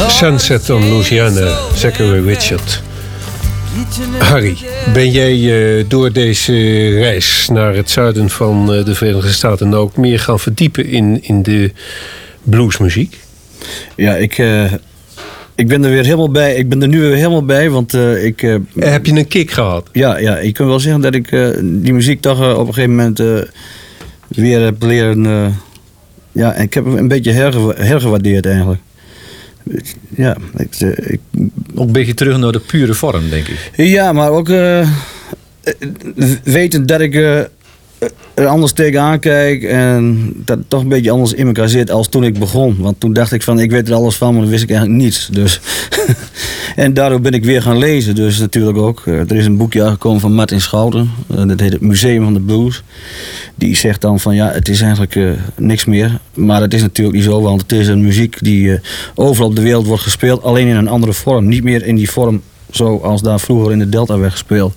Sunset on Louisiana, Zachary Richard. Harry, ben jij door deze reis naar het zuiden van de Verenigde Staten nou ook meer gaan verdiepen in de bluesmuziek? Ja, ik ben er weer helemaal bij. Ik ben er nu weer helemaal bij, want ik... Heb je een kick gehad? Ja, ik kan wel zeggen dat ik die muziek toch op een gegeven moment weer heb leren... ja, ik heb hem een beetje hergewaardeerd eigenlijk. Ja, ook een beetje terug naar de pure vorm, denk ik. Ja, maar ook weten dat ik er anders tegenaan kijk en dat het toch een beetje anders in elkaar zit als toen ik begon. Want toen dacht ik van, ik weet er alles van, maar dan wist ik eigenlijk niets. Dus en daardoor ben ik weer gaan lezen. Dus natuurlijk ook. Er is een boekje uitgekomen van Martin Schouten. Dat heet het Museum van de Blues. Die zegt dan van, ja, het is eigenlijk niks meer. Maar dat is natuurlijk niet zo, want het is een muziek die overal op de wereld wordt gespeeld. Alleen in een andere vorm. Niet meer in die vorm zoals daar vroeger in de Delta werd gespeeld.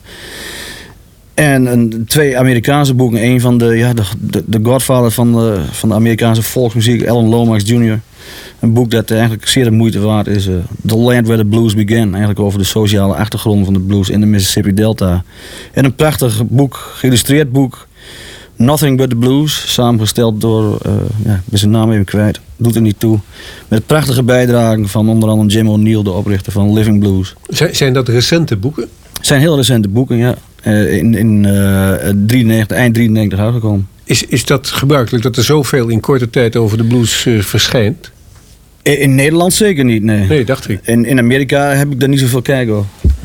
En twee Amerikaanse boeken. Een van de godfather van de Amerikaanse volksmuziek, Alan Lomax Jr. Een boek dat eigenlijk zeer de moeite waard is. The Land Where the Blues Began. Eigenlijk over de sociale achtergrond van de blues in de Mississippi Delta. En een prachtig boek, geïllustreerd boek. Nothing But The Blues. Samengesteld door, ik ben zijn naam even kwijt. Doet er niet toe. Met prachtige bijdragen van onder andere Jim O'Neill, de oprichter van Living Blues. Zijn dat recente boeken? Het zijn heel recente boeken, ja. Eind 93 uitgekomen. Is dat gebruikelijk dat er zoveel in korte tijd over de blues verschijnt? In Nederland zeker niet, nee. Nee, dacht ik. In Amerika heb ik daar niet zoveel kijk over.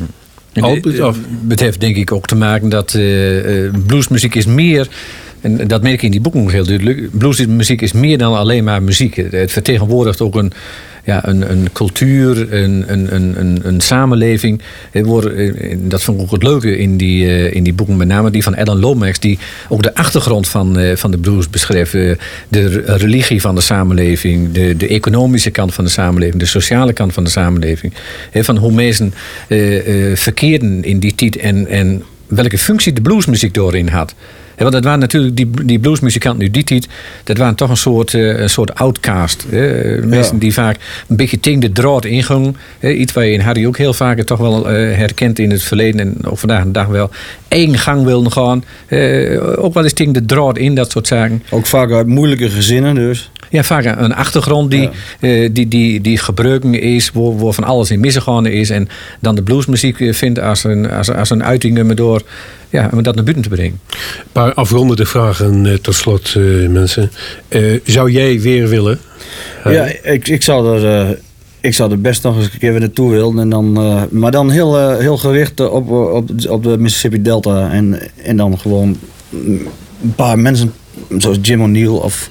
Het heeft denk ik ook te maken dat bluesmuziek is meer... En dat merk ik in die boeken heel duidelijk. Bluesmuziek is meer dan alleen maar muziek. Het vertegenwoordigt ook een cultuur, een samenleving. Dat vond ik ook het leuke in die boeken, met name die van Alan Lomax, die ook de achtergrond van de blues beschreef. De religie van de samenleving, de economische kant van de samenleving, de sociale kant van de samenleving. Van hoe mensen verkeerden in die tijd en welke functie de bluesmuziek doorin had. Want dat waren natuurlijk die bluesmuzikanten nu die tijd, dat waren toch een soort outcast. Mensen die vaak een beetje tegen de draad ingingen. Iets waar je in Harry ook heel vaak toch wel herkent in het verleden en ook vandaag de dag wel. Eigen gang wilden gaan. Ook wel eens tegen de draad in, dat soort zaken. Ook vaak uit moeilijke gezinnen dus. Ja, vaak een achtergrond die gebruiken is, waar van alles in misgegaan is. En dan de bluesmuziek vindt als een uiting door om dat naar buiten te brengen. Een paar afrondende vragen tot slot, mensen. Zou jij weer willen? Ja, ik zou er best nog eens een keer weer naartoe willen. En dan, maar dan heel gericht op de Mississippi Delta. En dan gewoon een paar mensen zoals Jim O'Neill of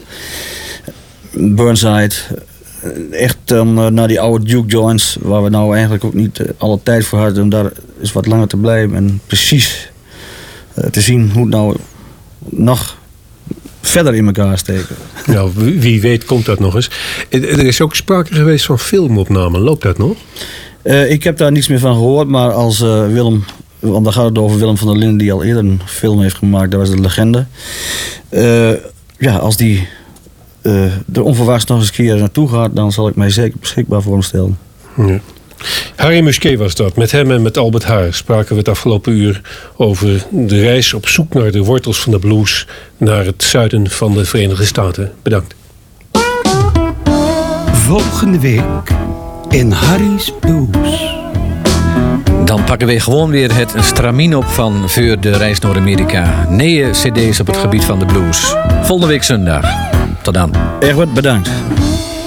Burnside. Echt dan naar die oude Duke joints, waar we nou eigenlijk ook niet alle tijd voor hadden om daar eens wat langer te blijven en precies te zien hoe het nou nog verder in elkaar steken. Nou, wie weet komt dat nog eens. Er is ook sprake geweest van filmopnamen. Loopt dat nog? Ik heb daar niets meer van gehoord, maar als Willem, want dan gaat het over Willem van der Linden, die al eerder een film heeft gemaakt, dat was De Legende. Als die er onverwachts nog eens een keer naartoe gaat, dan zal ik mij zeker beschikbaar voor hem stellen. Ja. Harry Musquet was dat. Met hem en met Albert Haar spraken we het afgelopen uur over de reis op zoek naar de wortels van de blues naar het zuiden van de Verenigde Staten. Bedankt. Volgende week in Harry's Blues. Dan pakken we gewoon weer het stramien op van voor de reis naar Amerika. 9 cd's op het gebied van de blues. Volgende week zondag. Tot dan. Erg wat bedankt.